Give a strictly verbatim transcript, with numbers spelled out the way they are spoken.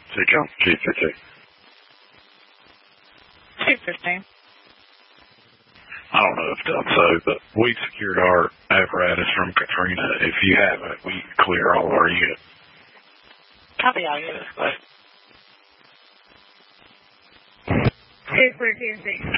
Take on two fifteen. two fifteen. I don't know if done so, but we secured our apparatus from Katrina. If you haven't, we clear all our units. Copy all units, but. two four two six.